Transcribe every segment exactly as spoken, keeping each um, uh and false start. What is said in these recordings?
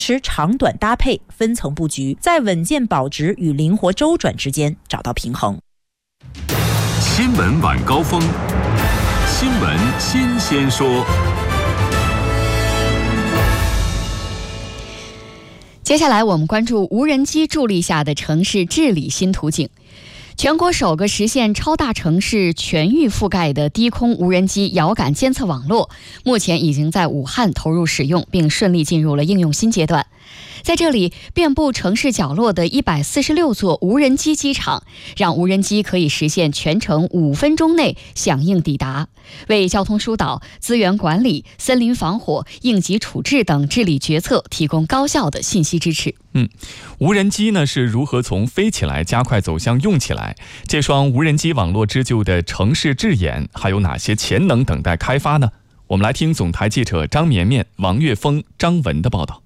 持长短搭配、分层布局，在稳健保值与灵活周转之间找到平衡。 新闻晚高峰，新闻新鲜说。 接下来我们关注无人机助力下的城市治理新图景。全国首个实现超大城市全域覆盖的低空无人机遥感监测网络，目前已经在武汉投入使用，并顺利进入了应用新阶段。在这里，遍布城市角落的一百四十六座无人机机场，让无人机可以实现全程五分钟内响应抵达，为交通疏导、资源管理、森林防火、应急处置等治理决策提供高效的信息支持。 嗯，无人机呢是如何从飞起来加快走向用起来？这双无人机网络织就的城市智眼还有哪些潜能等待开发呢？我们来听总台记者张绵绵、王岳峰、张文的报道。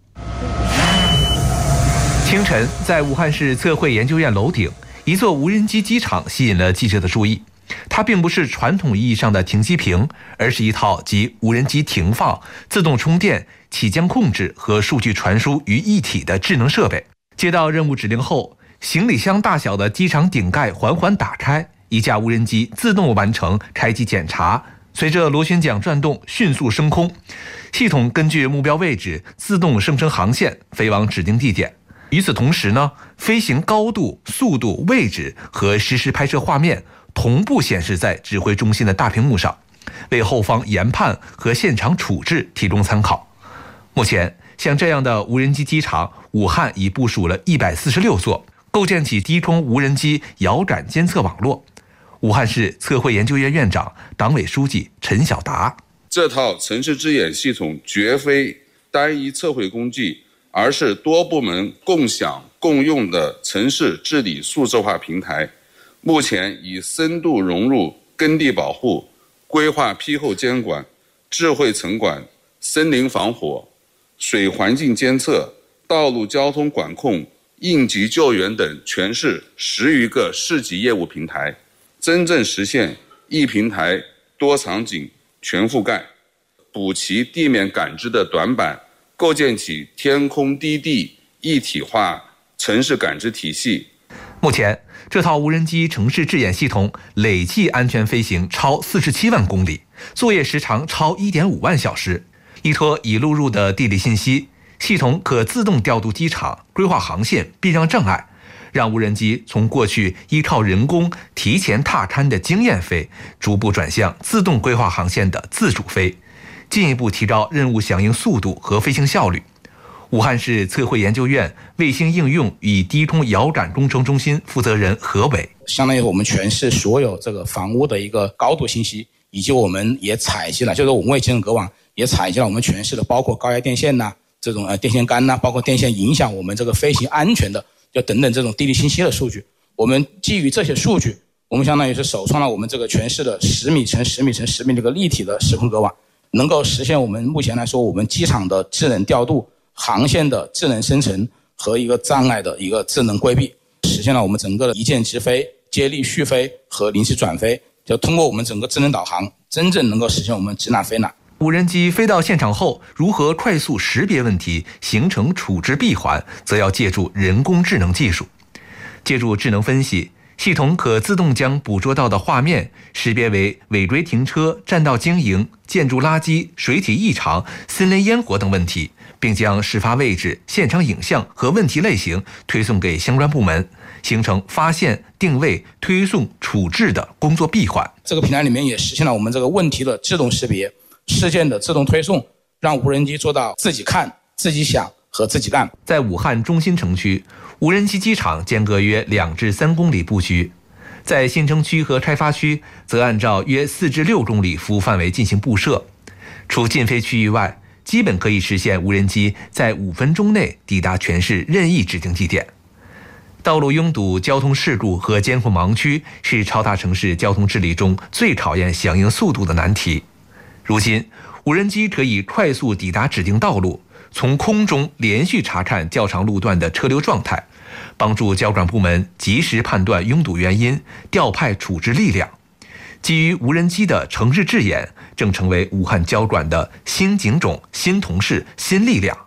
清晨，在武汉市测绘研究院楼顶，一座无人机机场吸引了记者的注意。它并不是传统意义上的停机坪，而是一套集无人机停放、自动充电、起降控制和数据传输于一体的智能设备。接到任务指令后，行李箱大小的机场顶盖缓缓打开，一架无人机自动完成开机检查，随着螺旋桨转动迅速升空，系统根据目标位置自动生成航线，飞往指定地点。与此同时呢，飞行高度、速度、位置和实时拍摄画面同步显示在指挥中心的大屏幕上，为后方研判和现场处置提供参考。目前，像这样的无人机机场，武汉已部署了一百四十六座，构建起低空无人机遥感监测网络。武汉市测绘研究院院长、党委书记陈晓达： 这套城市智眼系统绝非单一测绘工具，而是多部门共享共用的城市治理数字化平台。目前已深度融入耕地保护、规划批后监管、智慧城管、森林防火、水环境监测、道路交通管控、应急救援等全市十余个市级业务平台，真正实现一平台多场景全覆盖，补齐地面感知的短板，构建起天空低地一体化城市感知体系。 目前，这套无人机城市智眼系统累计安全飞行超四十七万公里，作业时长超 一点五万小时。依托已录入的地理信息，系统可自动调度机场、规划航线、避让障碍，让无人机从过去依靠人工提前踏勘的经验飞，逐步转向自动规划航线的自主飞，进一步提高任务响应速度和飞行效率。武汉市测绘研究院卫星应用与低空遥感工程中心负责人何伟： 相当于我们全市所有这个房屋的一个高度信息，以及我们也采集了，就是我们卫星隔网也采集了我们全市的包括高压电线呐、啊、这种呃电线杆呐、啊，包括电线影响我们这个飞行安全的，就等等这种地理信息的数据。我们基于这些数据，我们相当于是首创了我们这个全市的十米乘十米乘十米这个立体的时空隔网，能够实现我们目前来说我们机场的智能调度、航线的智能生成和一个障碍的一个智能规避，实现了我们整个的一键直飞、接力续飞和临时转飞，就通过我们整个智能导航，真正能够实现我们指哪飞哪。 无人机飞到现场后，如何快速识别问题，形成处置闭环，则要借助人工智能技术。借助智能分析，系统可自动将捕捉到的画面识别为尾椎停车、占道经营、建筑垃圾、水体异常、森林烟火等问题，并将事发位置、现场影像和问题类型推送给相关部门，形成发现、定位、推送、处置的工作闭环。 这个平台里面也实现了我们这个问题的自动识别、事件的自动推送，让无人机做到自己看、自己想和自己干。 在武汉中心城区，无人机机场间隔约两至三公里布局，在新城区和开发区则按照约四至六公里服务范围进行布设。除禁飞区域外，基本可以实现无人机在五分钟内抵达全市任意指定地点。道路拥堵、交通事故和监控盲区是超大城市交通治理中最考验响应速度的难题。如今，无人机可以快速抵达指定道路，从空中连续查看较长路段的车流状态，帮助交管部门及时判断拥堵原因，调派处置力量。基于无人机的城市智眼正成为武汉交管的新警种、新同事、新力量。